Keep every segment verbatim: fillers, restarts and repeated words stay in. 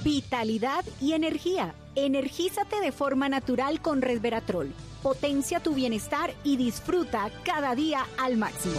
vitalidad y energía. Energízate de forma natural con Resveratrol. Potencia tu bienestar y disfruta cada día al máximo.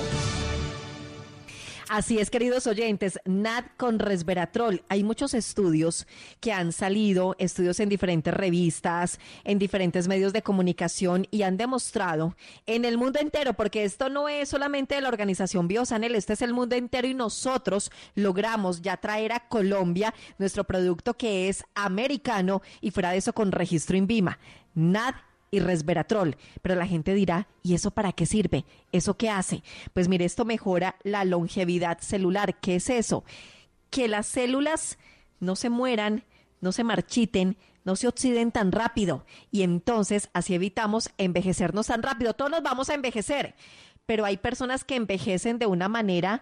Así es, queridos oyentes, N A D con Resveratrol. Hay muchos estudios que han salido, estudios en diferentes revistas, en diferentes medios de comunicación y han demostrado en el mundo entero, porque esto no es solamente de la organización Biosanel, este es el mundo entero y nosotros logramos ya traer a Colombia nuestro producto que es americano y fuera de eso con registro INVIMA. N A D y Resveratrol, pero la gente dirá, ¿y eso para qué sirve? ¿Eso qué hace? Pues mire, esto mejora la longevidad celular. ¿Qué es eso? Que las células no se mueran, no se marchiten, no se oxiden tan rápido y entonces así evitamos envejecernos tan rápido. Todos nos vamos a envejecer, pero hay personas que envejecen de una manera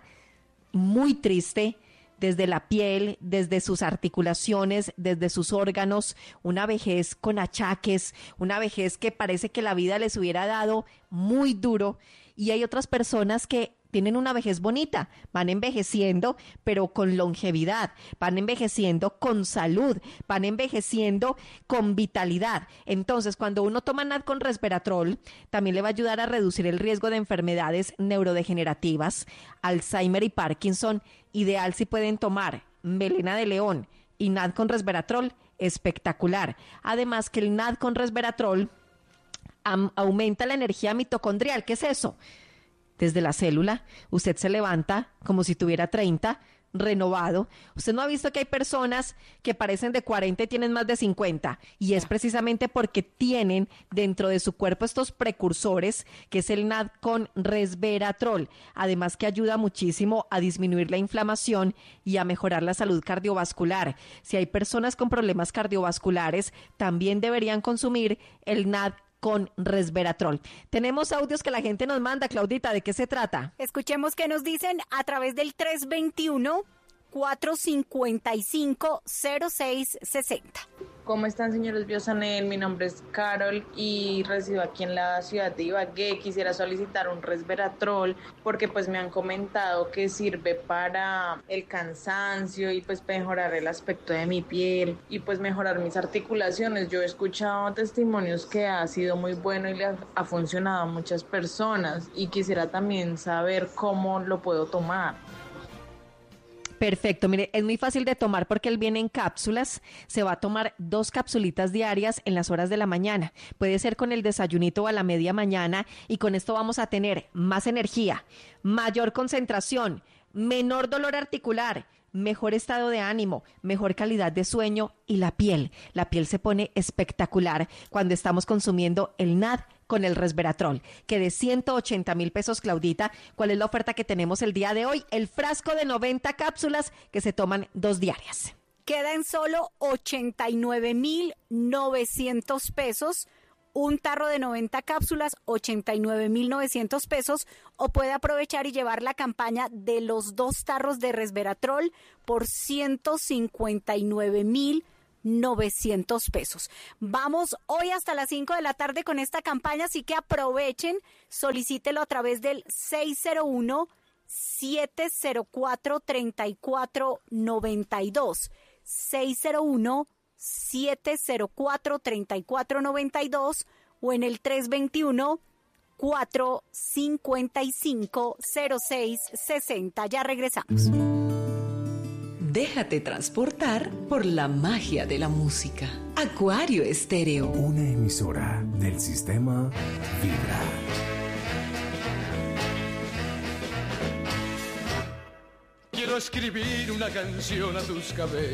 muy triste, desde la piel, desde sus articulaciones, desde sus órganos, una vejez con achaques, una vejez que parece que la vida les hubiera dado muy duro, y hay otras personas que tienen una vejez bonita, van envejeciendo, pero con longevidad, van envejeciendo con salud, van envejeciendo con vitalidad. Entonces, cuando uno toma N A D con Resveratrol, también le va a ayudar a reducir el riesgo de enfermedades neurodegenerativas, Alzheimer y Parkinson. Ideal si pueden tomar melena de león y N A D con Resveratrol, espectacular. Además que el N A D con Resveratrol um, aumenta la energía mitocondrial. ¿Qué es eso? Desde la célula, usted se levanta como si tuviera treinta, renovado. Usted no ha visto que hay personas que parecen de cuarenta y tienen más de cincuenta, y es precisamente porque tienen dentro de su cuerpo estos precursores, que es el N A D con Resveratrol. Además que ayuda muchísimo a disminuir la inflamación y a mejorar la salud cardiovascular. Si hay personas con problemas cardiovasculares, también deberían consumir el N A D con Resveratrol. Tenemos audios que la gente nos manda, Claudita, ¿de qué se trata? Escuchemos qué nos dicen a través del tres veintiuno, cuatrocientos cincuenta y cinco, cero seis sesenta. ¿Cómo están, señores Biosanel? Mi nombre es Carol y resido aquí en la ciudad de Ibagué. Quisiera solicitar un Resveratrol porque pues me han comentado que sirve para el cansancio y pues mejorar el aspecto de mi piel y pues mejorar mis articulaciones. Yo he escuchado testimonios que ha sido muy bueno y le ha, ha funcionado a muchas personas, y quisiera también saber cómo lo puedo tomar. Perfecto, mire, es muy fácil de tomar porque él viene en cápsulas. Se va a tomar dos capsulitas diarias en las horas de la mañana. Puede ser con el desayunito o a la media mañana, y con esto vamos a tener más energía, mayor concentración, menor dolor articular, mejor estado de ánimo, mejor calidad de sueño, y la piel. La piel se pone espectacular cuando estamos consumiendo el N A D con el Resveratrol, que de ciento ochenta mil pesos, Claudita, ¿cuál es la oferta que tenemos el día de hoy? El frasco de noventa cápsulas que se toman dos diarias. Queda en solo ochenta y nueve mil novecientos pesos. Un tarro de noventa cápsulas, ochenta y nueve mil novecientos pesos, o puede aprovechar y llevar la campaña de los dos tarros de Resveratrol por ciento cincuenta y nueve mil novecientos pesos. Vamos hoy hasta las cinco de la tarde con esta campaña, así que aprovechen, solicítelo a través del seis cero uno, siete cero cuatro, tres cuatro nueve dos, seis cero uno, siete cero cuatro, tres cuatro nueve dos, o en el tres veintiuno, cuatrocientos cincuenta y cinco, cero seis sesenta. Ya regresamos. Déjate transportar por la magia de la música. Acuario Estéreo. Una emisora del sistema Vibra. Quiero escribir una canción a tus cabellos.